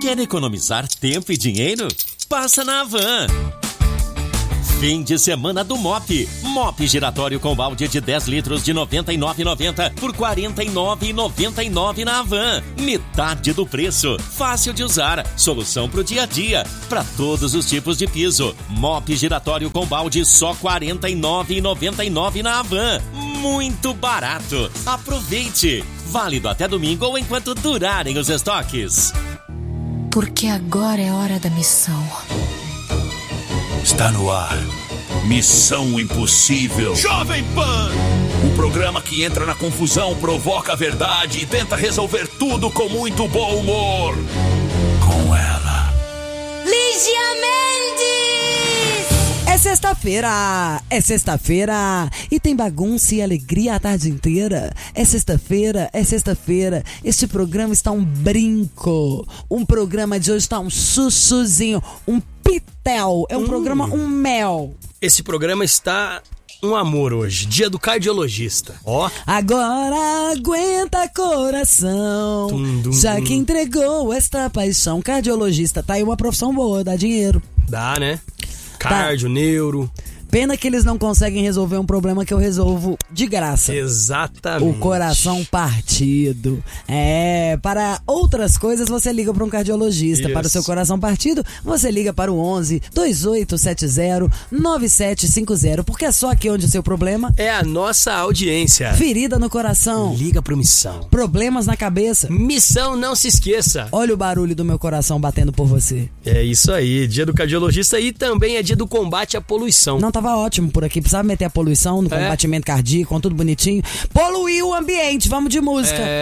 Quer economizar tempo e dinheiro? Passa na Havan. Fim de semana do MOP. MOP giratório com balde de 10 litros de R$ 99,90 por R$ 49,99 na Havan. Metade do preço. Fácil de usar. Solução pro dia a dia. Para todos os tipos de piso. MOP giratório com balde só R$ 49,99 na Havan. Muito barato. Aproveite. Válido até domingo ou enquanto durarem os estoques. Porque agora é hora da missão. Está no ar. Missão Impossível. Jovem Pan! Um programa que entra na confusão, provoca a verdade e tenta resolver tudo com muito bom humor. Com ela, Lígia Mendes! É sexta-feira e tem bagunça e alegria a tarde inteira. É sexta-feira. Este programa está um brinco. Um programa de hoje está um sussuzinho, um pitel. É um programa, um mel. Esse programa está um amor hoje, dia do cardiologista. Ó. Agora aguenta coração, já que entregou esta paixão. Cardiologista, tá aí uma profissão boa, dá dinheiro. Dá, né? Cardio, neuro. Pena que eles não conseguem resolver um problema que eu resolvo de graça. Exatamente. O coração partido. Para outras coisas você liga para um cardiologista. Isso. Para o seu coração partido, você liga para o 11-2870-9750. Porque é só aqui onde o seu problema é a nossa audiência. Ferida no coração. Liga pro Missão. Problemas na cabeça. Missão, não se esqueça. Olha o barulho do meu coração batendo por você. É isso aí, dia do cardiologista e também é dia do combate à poluição. Não, tava ótimo por aqui, precisava meter a poluição no combatimento cardíaco, com tudo bonitinho. Poluir o ambiente, vamos de música.